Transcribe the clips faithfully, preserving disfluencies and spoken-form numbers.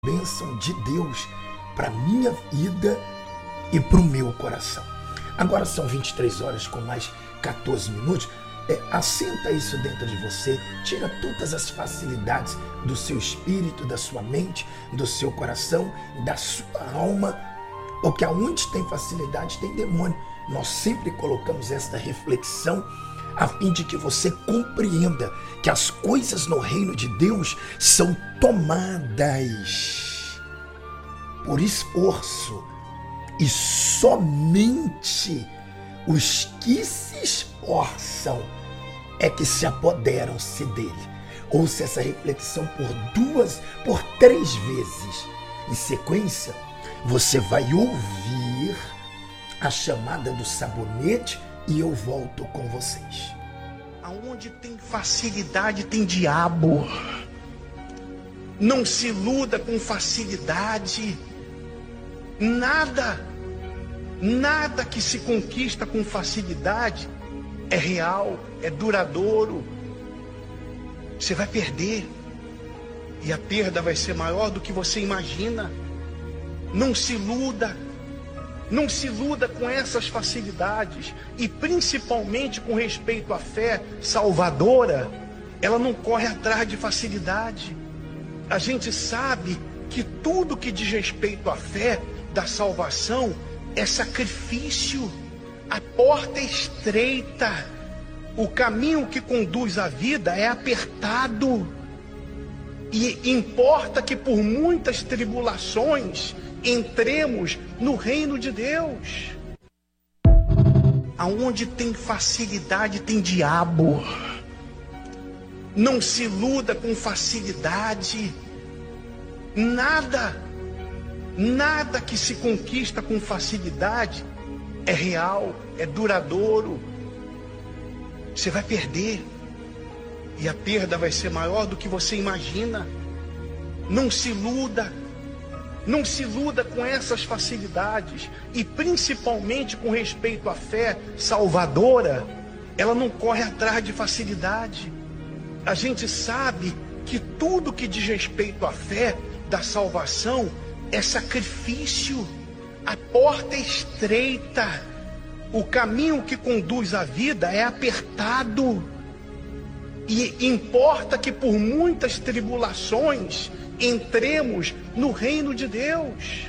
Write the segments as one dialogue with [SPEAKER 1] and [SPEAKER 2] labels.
[SPEAKER 1] bênção de Deus para minha vida e para o meu coração. Agora são vinte e três horas com mais quatorze minutos. É, assenta isso dentro de você, tira todas as facilidades do seu espírito, da sua mente, do seu coração, da sua alma, porque aonde tem facilidade tem demônio. Nós sempre colocamos esta reflexão a fim de que você compreenda que as coisas no reino de Deus são tomadas por esforço, e somente os que se esforçam é que se apoderam-se dele. Ouça essa reflexão por duas, por três vezes. Em sequência, você vai ouvir a chamada do sabonete e eu volto com vocês.
[SPEAKER 2] Aonde tem facilidade tem diabo. Não se iluda com facilidade. Nada, nada que se conquista com facilidade é real, é duradouro. Você vai perder. E a perda vai ser maior do que você imagina. Não se iluda. Não se iluda com essas facilidades. E principalmente com respeito à fé salvadora, ela não corre atrás de facilidade. A gente sabe que tudo que diz respeito à fé da salvação é sacrifício. A porta é estreita. O caminho que conduz à vida é apertado. E importa que por muitas tribulações entremos no reino de Deus. Aonde tem facilidade tem diabo. Não se iluda com facilidade. Nada, nada que se conquista com facilidade é real, é duradouro. Você vai perder. E a perda vai ser maior do que você imagina. Não se iluda. Não se iluda com essas facilidades. E principalmente com respeito à fé salvadora, ela não corre atrás de facilidade. A gente sabe que tudo que diz respeito à fé da salvação é sacrifício. A porta é estreita. O caminho que conduz à vida é apertado. E importa que por muitas tribulações entremos no reino de Deus.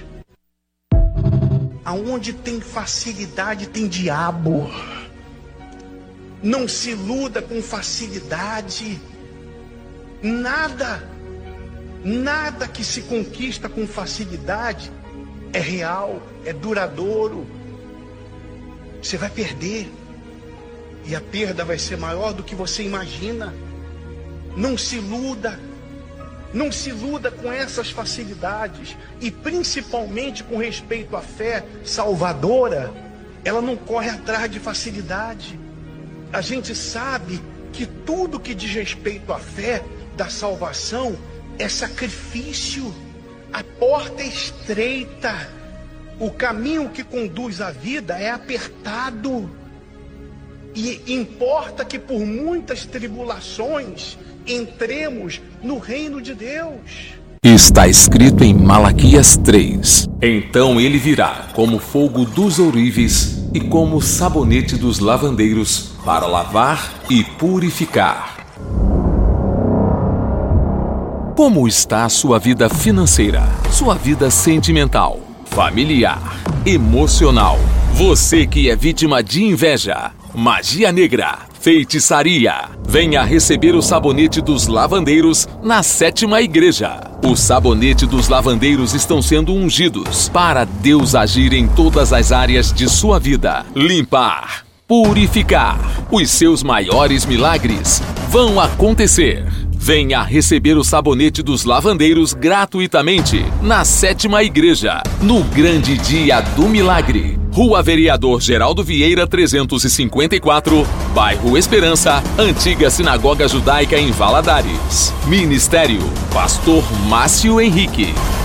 [SPEAKER 2] Aonde tem facilidade tem diabo. Não se iluda com facilidade. Nada, nada que se conquista com facilidade é real, é duradouro. Você vai perder. E a perda vai ser maior do que você imagina. Não se iluda. Não se iluda com essas facilidades. E principalmente com respeito à fé salvadora, ela não corre atrás de facilidade. A gente sabe que tudo que diz respeito à fé da salvação é sacrifício. A porta é estreita. O caminho que conduz à vida é apertado. E importa que por muitas tribulações entremos no reino de Deus.
[SPEAKER 3] Está escrito em Malaquias três: Então ele virá como fogo dos ourives e como sabonete dos lavandeiros para lavar e purificar. Como está a sua vida financeira, sua vida sentimental, familiar, emocional? Você que é vítima de inveja, magia negra, feitiçaria, venha receber o sabonete dos lavandeiros na sétima igreja. O sabonete dos lavandeiros estão sendo ungidos para Deus agir em todas as áreas de sua vida. Limpar, purificar. Os seus maiores milagres vão acontecer. Venha receber o sabonete dos lavandeiros gratuitamente na sétima igreja, no grande dia do milagre. Rua Vereador Geraldo Vieira trezentos e cinquenta e quatro, bairro Esperança, antiga Sinagoga Judaica em Valadares. Ministério Pastor Márcio Henrique.